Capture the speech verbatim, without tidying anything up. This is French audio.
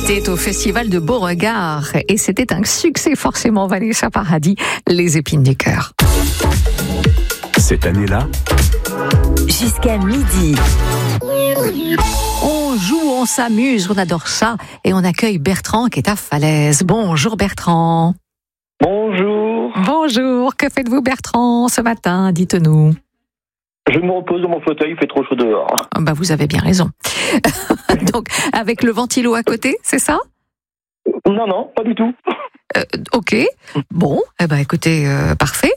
était au Festival de Beauregard et c'était un succès forcément, Vanessa Paradis, Les épines du cœur. Cette année-là, jusqu'à midi. On joue, on s'amuse, on adore ça et on accueille Bertrand qui est à Falaise. Bonjour Bertrand. Bonjour. Bonjour, que faites-vous Bertrand ce matin? Dites-nous. Je me repose dans mon fauteuil, il fait trop chaud dehors. Ah bah vous avez bien raison. Donc avec le ventilo à côté, c'est ça? Non, non, pas du tout. Euh, ok, bon, eh ben écoutez, euh, parfait.